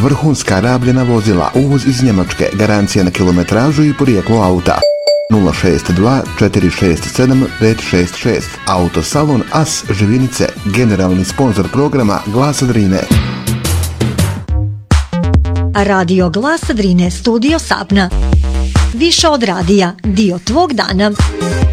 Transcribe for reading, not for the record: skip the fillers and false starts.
vrhunska rabljena vozila, uvoz iz Njemačke, garancija na kilometražu i porijeklo auta. 062 467 566. Autosalon As Živinice, generalni sponzor programa Glasa Drine. Radio Glasa Drine, studio Sapna. Više od radija, dio tvog dana.